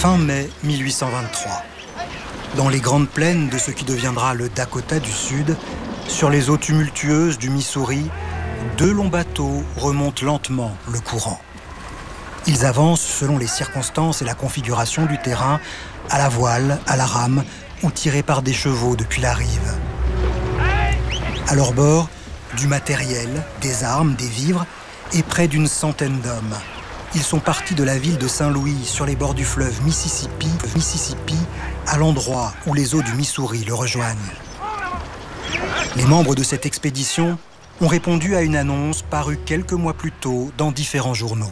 Fin mai 1823. Dans les grandes plaines de ce qui deviendra le Dakota du Sud, sur les eaux tumultueuses du Missouri, 2 longs bateaux remontent lentement le courant. Ils avancent selon les circonstances et la configuration du terrain, à la voile, à la rame ou tirés par des chevaux depuis la rive. À leur bord, du matériel, des armes, des vivres et près d'une centaine d'hommes. Ils sont partis de la ville de Saint-Louis sur les bords du fleuve Mississippi, à l'endroit où les eaux du Missouri le rejoignent. Les membres de cette expédition ont répondu à une annonce parue quelques mois plus tôt dans différents journaux.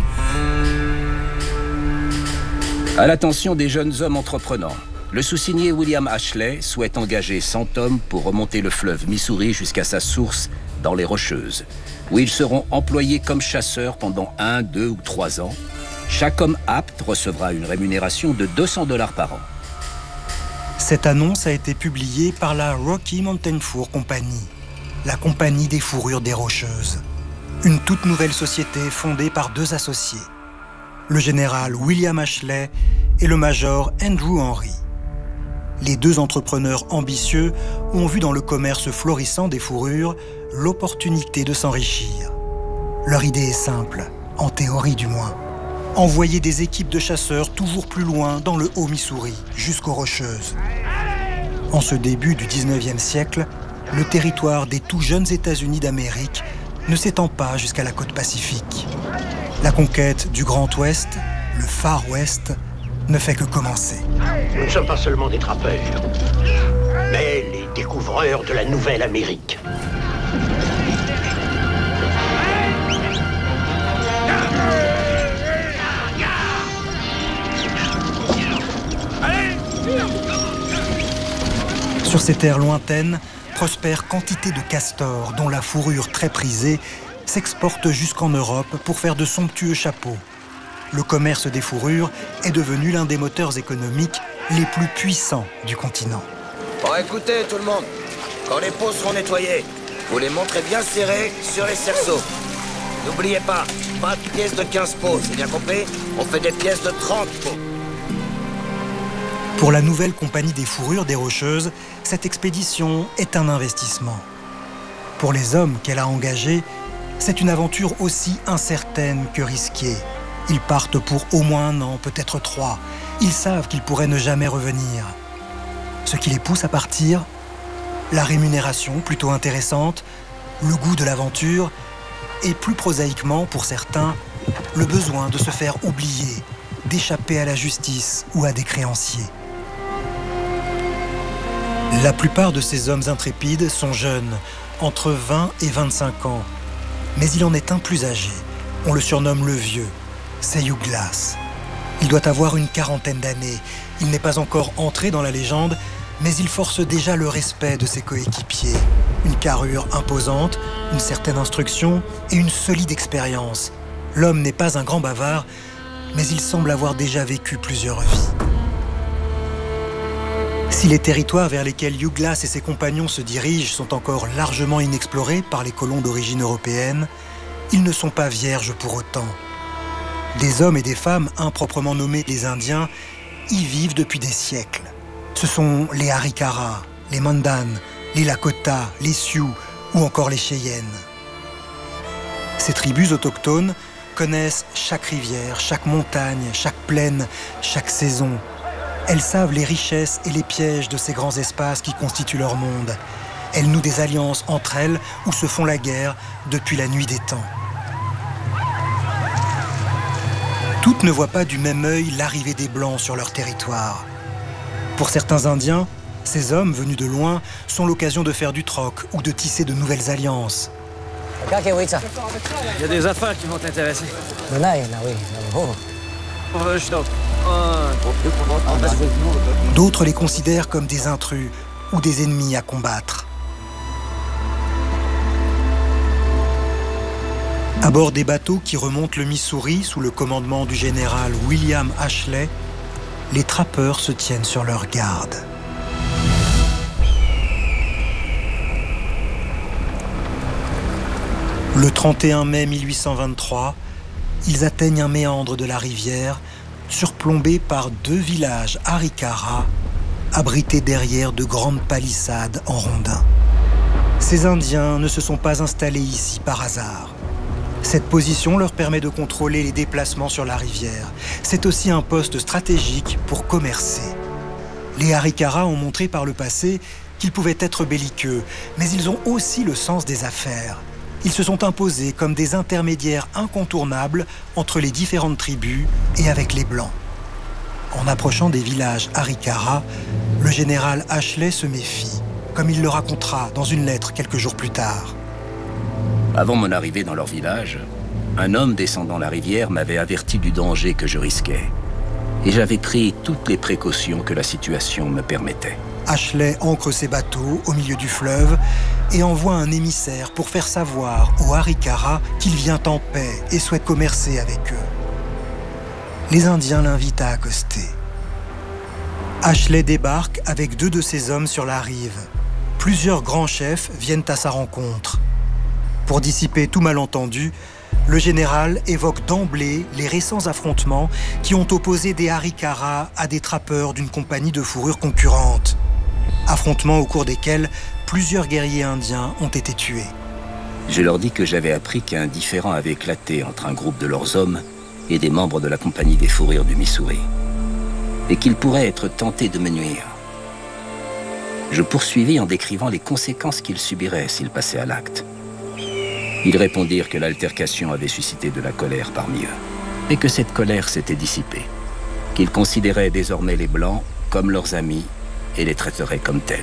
À l'attention des jeunes hommes entreprenants, le sous-signé William Ashley souhaite engager 100 hommes pour remonter le fleuve Missouri jusqu'à sa source dans les Rocheuses, où ils seront employés comme chasseurs pendant 1, 2 ou 3 ans. Chaque homme apte recevra une rémunération de $200 par an. Cette annonce a été publiée par la Rocky Mountain Fur Company, la compagnie des fourrures des Rocheuses. Une toute nouvelle société fondée par 2 associés, le général William Ashley et le major Andrew Henry. Les 2 entrepreneurs ambitieux ont vu dans le commerce florissant des fourrures l'opportunité de s'enrichir. Leur idée est simple, en théorie du moins. Envoyer des équipes de chasseurs toujours plus loin dans le Haut-Missouri, jusqu'aux Rocheuses. En ce début du 19e siècle, le territoire des tout jeunes États-Unis d'Amérique ne s'étend pas jusqu'à la côte Pacifique. La conquête du Grand Ouest, le Far West, ne fait que commencer. Nous ne sommes pas seulement des trappeurs, mais les découvreurs de la Nouvelle Amérique. Sur ces terres lointaines, prospèrent quantité de castors dont la fourrure très prisée s'exporte jusqu'en Europe pour faire de somptueux chapeaux. Le commerce des fourrures est devenu l'un des moteurs économiques les plus puissants du continent. Bon, écoutez tout le monde, quand les peaux seront nettoyées, vous les montrez bien serrées sur les cerceaux. N'oubliez pas de pièces de 15 peaux, c'est bien compris? On fait des pièces de 30 peaux. Pour la nouvelle compagnie des fourrures des Rocheuses, cette expédition est un investissement. Pour les hommes qu'elle a engagés, c'est une aventure aussi incertaine que risquée. Ils partent pour au moins 1 an, peut-être 3. Ils savent qu'ils pourraient ne jamais revenir. Ce qui les pousse à partir, la rémunération plutôt intéressante, le goût de l'aventure et plus prosaïquement pour certains, le besoin de se faire oublier, d'échapper à la justice ou à des créanciers. La plupart de ces hommes intrépides sont jeunes, entre 20 et 25 ans. Mais il en est un plus âgé. On le surnomme le vieux. C'est Hugh Glass. Il doit avoir une 40aine d'années. Il n'est pas encore entré dans la légende, mais il force déjà le respect de ses coéquipiers. Une carrure imposante, une certaine instruction et une solide expérience. L'homme n'est pas un grand bavard, mais il semble avoir déjà vécu plusieurs vies. Si les territoires vers lesquels Hugh Glass et ses compagnons se dirigent sont encore largement inexplorés par les colons d'origine européenne, ils ne sont pas vierges pour autant. Des hommes et des femmes improprement nommés les Indiens y vivent depuis des siècles. Ce sont les Arikara, les Mandan, les Lakota, les Sioux ou encore les Cheyennes. Ces tribus autochtones connaissent chaque rivière, chaque montagne, chaque plaine, chaque saison. Elles savent les richesses et les pièges de ces grands espaces qui constituent leur monde. Elles nouent des alliances entre elles ou se font la guerre depuis la nuit des temps. Toutes ne voient pas du même œil l'arrivée des Blancs sur leur territoire. Pour certains Indiens, ces hommes venus de loin sont l'occasion de faire du troc ou de tisser de nouvelles alliances. Il y a des affaires qui vont t'intéresser. D'autres les considèrent comme des intrus ou des ennemis à combattre. À bord des bateaux qui remontent le Missouri sous le commandement du général William Ashley, les trappeurs se tiennent sur leur garde. Le 31 mai 1823, ils atteignent un méandre de la rivière surplombée par 2 villages Arikara, abrités derrière de grandes palissades en rondins. Ces Indiens ne se sont pas installés ici par hasard. Cette position leur permet de contrôler les déplacements sur la rivière. C'est aussi un poste stratégique pour commercer. Les Arikara ont montré par le passé qu'ils pouvaient être belliqueux, mais ils ont aussi le sens des affaires. Ils se sont imposés comme des intermédiaires incontournables entre les différentes tribus et avec les Blancs. En approchant des villages Arikara, le général Ashley se méfie, comme il le racontera dans une lettre quelques jours plus tard. Avant mon arrivée dans leur village, un homme descendant la rivière m'avait averti du danger que je risquais. Et j'avais pris toutes les précautions que la situation me permettait. Ashley ancre ses bateaux au milieu du fleuve et envoie un émissaire pour faire savoir aux Arikara qu'il vient en paix et souhaite commercer avec eux. Les Indiens l'invitent à accoster. Ashley débarque avec 2 de ses hommes sur la rive. Plusieurs grands chefs viennent à sa rencontre. Pour dissiper tout malentendu, le général évoque d'emblée les récents affrontements qui ont opposé des Arikara à des trappeurs d'une compagnie de fourrure concurrente. Affrontements au cours desquels plusieurs guerriers indiens ont été tués. Je leur dis que j'avais appris qu'un différend avait éclaté entre un groupe de leurs hommes et des membres de la compagnie des fourrures du Missouri, et qu'ils pourraient être tentés de me nuire. Je poursuivis en décrivant les conséquences qu'ils subiraient s'ils passaient à l'acte. Ils répondirent que l'altercation avait suscité de la colère parmi eux, et que cette colère s'était dissipée, qu'ils considéraient désormais les Blancs comme leurs amis et les traiteraient comme tels.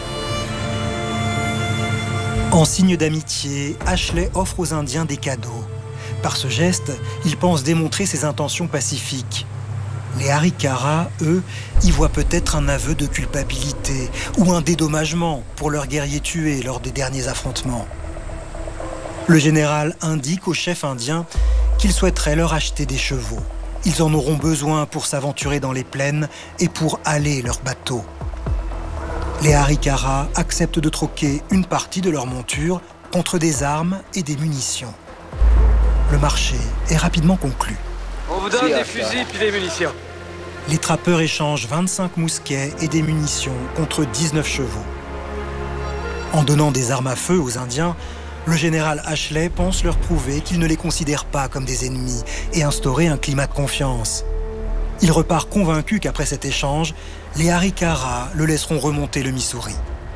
En signe d'amitié, Ashley offre aux Indiens des cadeaux. Par ce geste, il pense démontrer ses intentions pacifiques. Les Arikara, eux, y voient peut-être un aveu de culpabilité ou un dédommagement pour leurs guerriers tués lors des derniers affrontements. Le général indique aux chefs indiens qu'il souhaiterait leur acheter des chevaux. Ils en auront besoin pour s'aventurer dans les plaines et pour haler leurs bateaux. Les Arikara acceptent de troquer une partie de leur monture contre des armes et des munitions. Le marché est rapidement conclu. On vous donne des fusils puis des munitions. Les trappeurs échangent 25 mousquets et des munitions contre 19 chevaux. En donnant des armes à feu aux Indiens, le général Ashley pense leur prouver qu'il ne les considère pas comme des ennemis et instaurer un climat de confiance. Il repart convaincu qu'après cet échange, les Arikara le laisseront remonter le Missouri.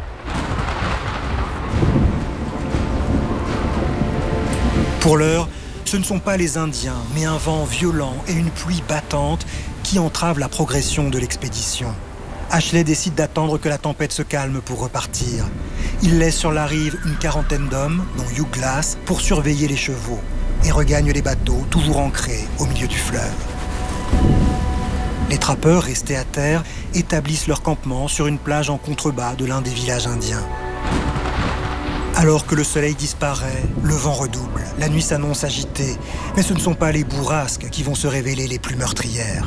Pour l'heure, ce ne sont pas les Indiens, mais un vent violent et une pluie battante qui entravent la progression de l'expédition. Ashley décide d'attendre que la tempête se calme pour repartir. Il laisse sur la rive une 40aine d'hommes, dont Hugh Glass, pour surveiller les chevaux, et regagne les bateaux, toujours ancrés au milieu du fleuve. Les trappeurs, restés à terre, établissent leur campement sur une plage en contrebas de l'un des villages indiens. Alors que le soleil disparaît, le vent redouble, la nuit s'annonce agitée, mais ce ne sont pas les bourrasques qui vont se révéler les plus meurtrières.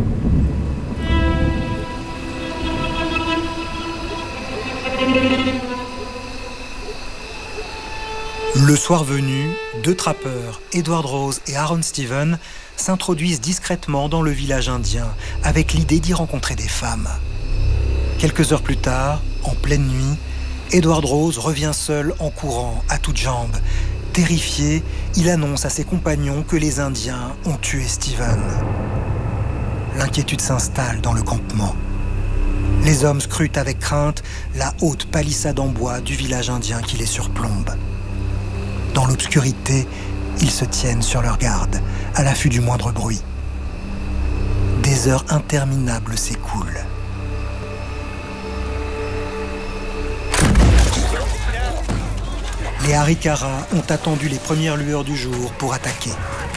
Le soir venu, 2 trappeurs, Edward Rose et Aaron Steven, s'introduisent discrètement dans le village indien avec l'idée d'y rencontrer des femmes. Quelques heures plus tard, en pleine nuit, Edward Rose revient seul en courant à toutes jambes. Terrifié, il annonce à ses compagnons que les Indiens ont tué Steven. L'inquiétude s'installe dans le campement. Les hommes scrutent avec crainte la haute palissade en bois du village indien qui les surplombe. Dans l'obscurité, ils se tiennent sur leur garde, à l'affût du moindre bruit. Des heures interminables s'écoulent. Les Arikara ont attendu les premières lueurs du jour pour attaquer.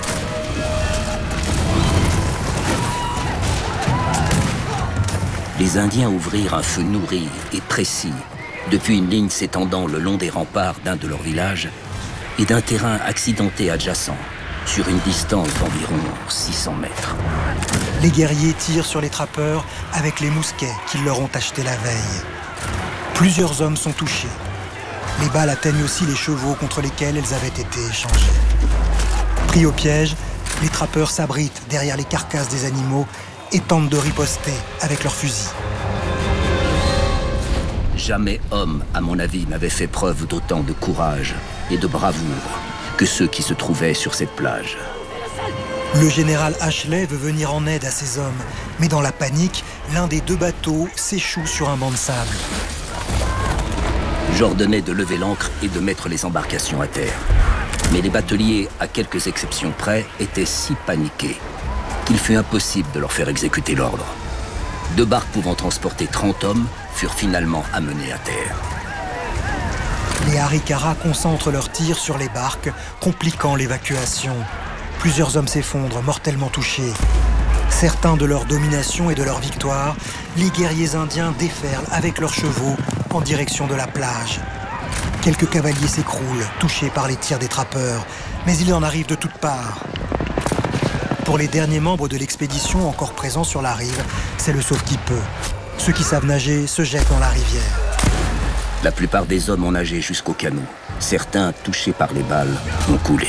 Les Indiens ouvrirent un feu nourri et précis depuis une ligne s'étendant le long des remparts d'un de leurs villages et d'un terrain accidenté adjacent sur une distance d'environ 600 mètres. Les guerriers tirent sur les trappeurs avec les mousquets qu'ils leur ont achetés la veille. Plusieurs hommes sont touchés. Les balles atteignent aussi les chevaux contre lesquels elles avaient été échangées. Pris au piège, Les trappeurs s'abritent derrière les carcasses des animaux et tentent de riposter avec leurs fusils. Jamais homme, à mon avis, n'avait fait preuve d'autant de courage et de bravoure que ceux qui se trouvaient sur cette plage. Le général Ashley veut venir en aide à ses hommes, mais dans la panique, l'un des 2 bateaux s'échoue sur un banc de sable. J'ordonnais de lever l'ancre et de mettre les embarcations à terre. Mais les bateliers, à quelques exceptions près, étaient si paniqués qu'il fut impossible de leur faire exécuter l'ordre. 2 barques pouvant transporter 30 hommes furent finalement amenées à terre. Les Arikara concentrent leurs tirs sur les barques, compliquant l'évacuation. Plusieurs hommes s'effondrent, mortellement touchés. Certains de leur domination et de leur victoire, les guerriers indiens déferlent avec leurs chevaux en direction de la plage. Quelques cavaliers s'écroulent, touchés par les tirs des trappeurs, mais il en arrive de toutes parts. Pour les derniers membres de l'expédition encore présents sur la rive, c'est le sauve-qui-peut. Ceux qui savent nager se jettent dans la rivière. La plupart des hommes ont nagé jusqu'au canot. Certains, touchés par les balles, ont coulé.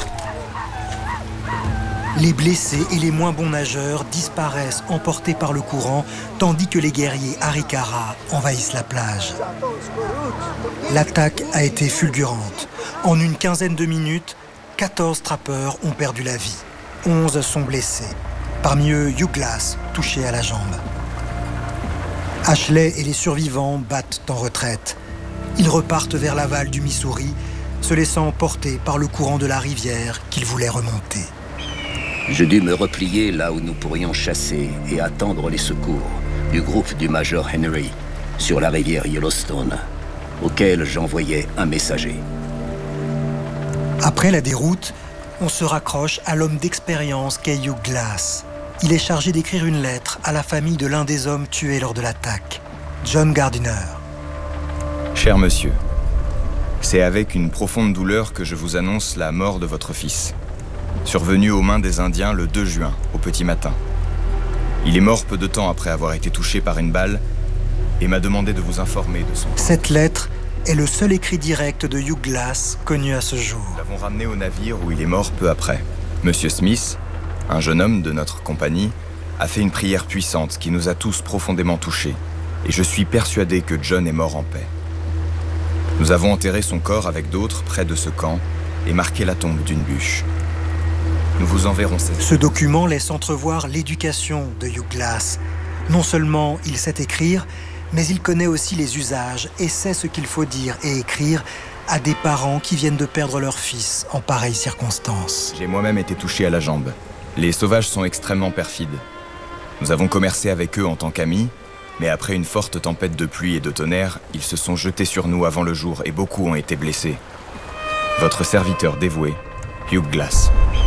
Les blessés et les moins bons nageurs disparaissent emportés par le courant, tandis que les guerriers Arikara envahissent la plage. L'attaque a été fulgurante. En une quinzaine de minutes, 14 trappeurs ont perdu la vie. 11 sont blessés. Parmi eux, Hugh Glass, touché à la jambe. Ashley et les survivants battent en retraite. Ils repartent vers l'aval du Missouri, se laissant porter par le courant de la rivière qu'ils voulaient remonter. Je dus me replier là où nous pourrions chasser et attendre les secours du groupe du Major Henry sur la rivière Yellowstone, auquel j'envoyais un messager. Après la déroute, on se raccroche à l'homme d'expérience qu'est Hugh Glass. Il est chargé d'écrire une lettre à la famille de l'un des hommes tués lors de l'attaque, John Gardiner. Cher monsieur, c'est avec une profonde douleur que je vous annonce la mort de votre fils, survenu aux mains des Indiens le 2 juin, au petit matin. Il est mort peu de temps après avoir été touché par une balle et m'a demandé de vous informer de son... Cette lettre est le seul écrit direct de Hugh Glass connu à ce jour. Nous l'avons ramené au navire où il est mort peu après. Monsieur Smith, un jeune homme de notre compagnie, a fait une prière puissante qui nous a tous profondément touchés. Et je suis persuadé que John est mort en paix. Nous avons enterré son corps avec d'autres près de ce camp et marqué la tombe d'une bûche. Nous vous enverrons cette... Ce document laisse entrevoir l'éducation de Hugh Glass. Non seulement il sait écrire, mais il connaît aussi les usages et sait ce qu'il faut dire et écrire à des parents qui viennent de perdre leur fils en pareilles circonstances. J'ai moi-même été touché à la jambe. Les sauvages sont extrêmement perfides. Nous avons commercé avec eux en tant qu'amis, mais après une forte tempête de pluie et de tonnerre, ils se sont jetés sur nous avant le jour et beaucoup ont été blessés. Votre serviteur dévoué, Hugh Glass.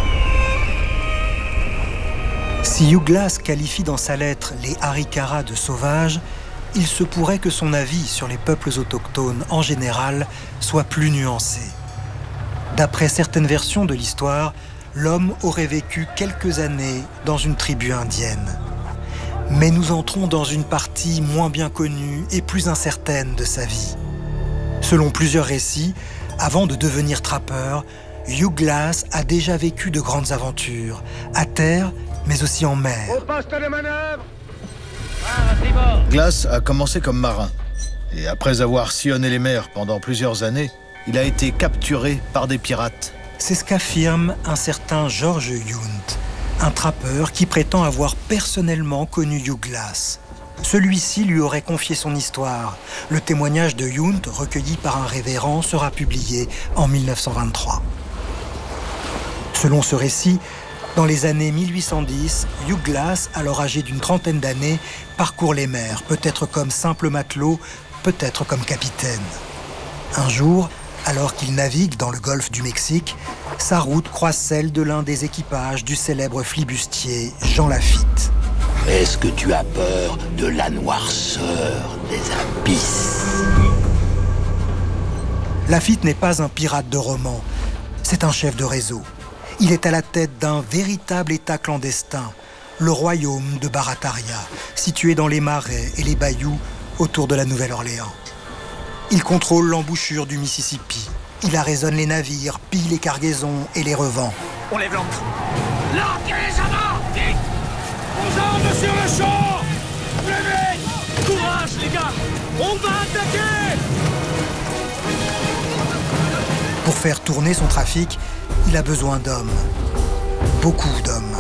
Si Hugh Glass qualifie dans sa lettre les Arikara de sauvages, il se pourrait que son avis sur les peuples autochtones en général soit plus nuancé. D'après certaines versions de l'histoire, l'homme aurait vécu quelques années dans une tribu indienne. Mais nous entrons dans une partie moins bien connue et plus incertaine de sa vie. Selon plusieurs récits, avant de devenir trappeur, Hugh Glass a déjà vécu de grandes aventures, à terre, mais aussi en mer. Au poste de manœuvre! Glass a commencé comme marin. Et après avoir sillonné les mers pendant plusieurs années, il a été capturé par des pirates. C'est ce qu'affirme un certain George Yount, un trappeur qui prétend avoir personnellement connu Hugh Glass. Celui-ci lui aurait confié son histoire. Le témoignage de Yount, recueilli par un révérend, sera publié en 1923. Selon ce récit, dans les années 1810, Hugh Glass, alors âgé d'une trentaine d'années, parcourt les mers, peut-être comme simple matelot, peut-être comme capitaine. Un jour, alors qu'il navigue dans le golfe du Mexique, sa route croise celle de l'un des équipages du célèbre flibustier Jean Lafitte. Est-ce que tu as peur de la noirceur des abysses? Lafitte n'est pas un pirate de roman, c'est un chef de réseau. Il est à la tête d'un véritable État clandestin, le royaume de Barataria, situé dans les marais et les bayous autour de la Nouvelle-Orléans. Il contrôle l'embouchure du Mississippi. Il arraisonne les navires, pille les cargaisons et les revend. On lève l'ancre. Larguez les amarres, vite! Aux armes sur le champ! Plus vite! Courage, les gars! On va attaquer! Pour faire tourner son trafic, il a besoin d'hommes. Beaucoup d'hommes.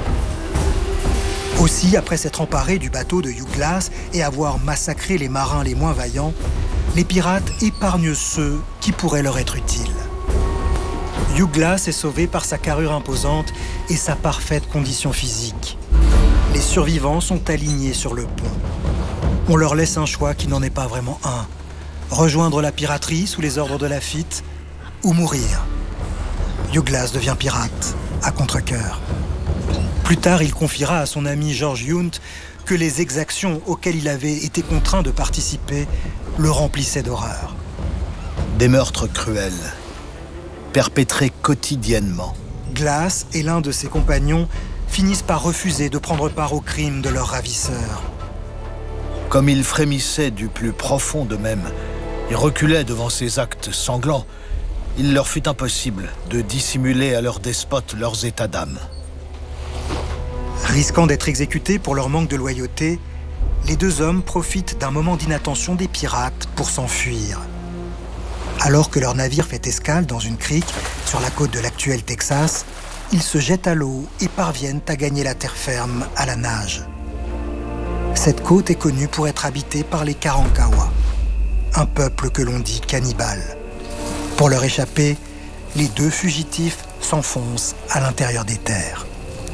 Aussi, après s'être emparé du bateau de Hugh Glass et avoir massacré les marins les moins vaillants, les pirates épargnent ceux qui pourraient leur être utiles. Hugh Glass est sauvé par sa carrure imposante et sa parfaite condition physique. Les survivants sont alignés sur le pont. On leur laisse un choix qui n'en est pas vraiment un. Rejoindre la piraterie sous les ordres de Lafitte ou mourir. Hugh Glass devient pirate, à contre-cœur. Plus tard, il confiera à son ami George Yount que les exactions auxquelles il avait été contraint de participer le remplissaient d'horreur. Des meurtres cruels, perpétrés quotidiennement. Glass et l'un de ses compagnons finissent par refuser de prendre part au crime de leur ravisseur. Comme ils frémissaient du plus profond d'eux-mêmes et reculaient devant ces actes sanglants, il leur fut impossible de dissimuler à leurs despotes leurs états d'âme. Risquant d'être exécutés pour leur manque de loyauté, les deux hommes profitent d'un moment d'inattention des pirates pour s'enfuir. Alors que leur navire fait escale dans une crique sur la côte de l'actuel Texas, ils se jettent à l'eau et parviennent à gagner la terre ferme à la nage. Cette côte est connue pour être habitée par les Karankawa, un peuple que l'on dit cannibale. Pour leur échapper, les deux fugitifs s'enfoncent à l'intérieur des terres.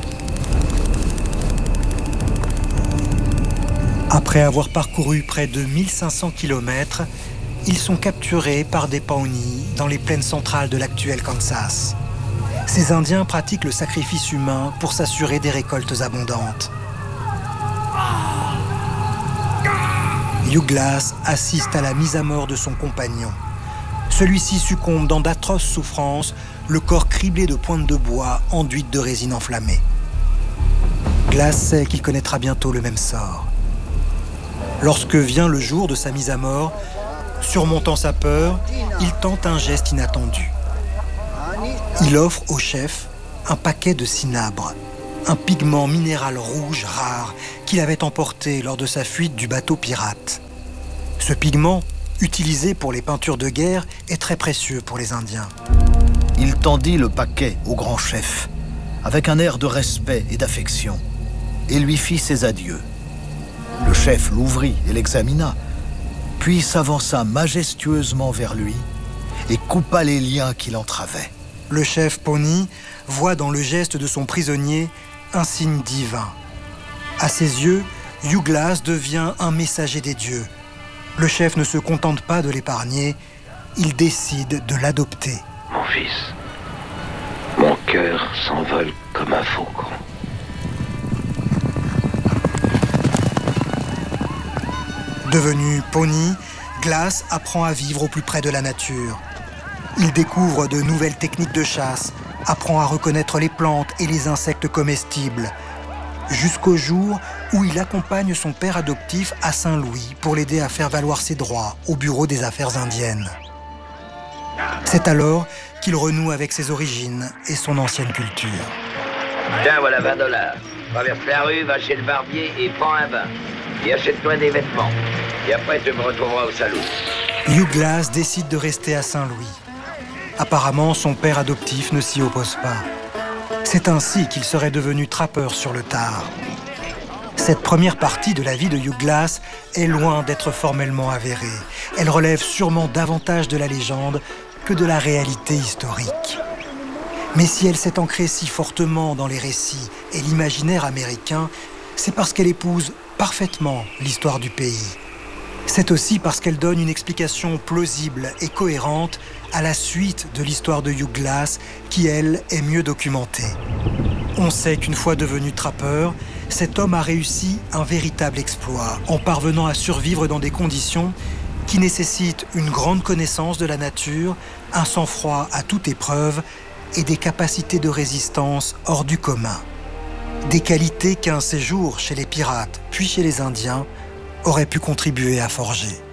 Après avoir parcouru près de 1500 km, ils sont capturés par des Pawnees dans les plaines centrales de l'actuel Kansas. Ces Indiens pratiquent le sacrifice humain pour s'assurer des récoltes abondantes. Hugh Glass assiste à la mise à mort de son compagnon. Celui-ci succombe dans d'atroces souffrances, le corps criblé de pointes de bois enduites de résine enflammée. Glass sait qu'il connaîtra bientôt le même sort. Lorsque vient le jour de sa mise à mort, surmontant sa peur, il tente un geste inattendu. Il offre au chef un paquet de cinabre, un pigment minéral rouge rare qu'il avait emporté lors de sa fuite du bateau pirate. Ce pigment, utilisé pour les peintures de guerre, est très précieux pour les Indiens. Il tendit le paquet au grand chef, avec un air de respect et d'affection, et lui fit ses adieux. Le chef l'ouvrit et l'examina, puis s'avança majestueusement vers lui et coupa les liens qui l'entravaient. Le chef Pawnee voit dans le geste de son prisonnier un signe divin. À ses yeux, Hugh Glass devient un messager des dieux. Le chef ne se contente pas de l'épargner, il décide de l'adopter. Mon fils, mon cœur s'envole comme un faucon. Devenu Pawnee, Glass apprend à vivre au plus près de la nature. Il découvre de nouvelles techniques de chasse, apprend à reconnaître les plantes et les insectes comestibles, jusqu'au jour où il accompagne son père adoptif à Saint-Louis pour l'aider à faire valoir ses droits au bureau des affaires indiennes. C'est alors qu'il renoue avec ses origines et son ancienne culture. Tiens, voilà $20. Traverse la rue, va chez le barbier et prends un bain. Et achète-toi des vêtements. Et après, tu me retrouveras au salon. Hugh Glass décide de rester à Saint-Louis. Apparemment, son père adoptif ne s'y oppose pas. C'est ainsi qu'il serait devenu trappeur sur le tard. Cette première partie de la vie de Hugh Glass est loin d'être formellement avérée. Elle relève sûrement davantage de la légende que de la réalité historique. Mais si elle s'est ancrée si fortement dans les récits et l'imaginaire américain, c'est parce qu'elle épouse parfaitement l'histoire du pays. C'est aussi parce qu'elle donne une explication plausible et cohérente à la suite de l'histoire de Hugh Glass, qui, elle, est mieux documentée. On sait qu'une fois devenu trappeur, cet homme a réussi un véritable exploit en parvenant à survivre dans des conditions qui nécessitent une grande connaissance de la nature, un sang-froid à toute épreuve et des capacités de résistance hors du commun. Des qualités qu'un séjour chez les pirates, puis chez les Indiens, aurait pu contribuer à forger.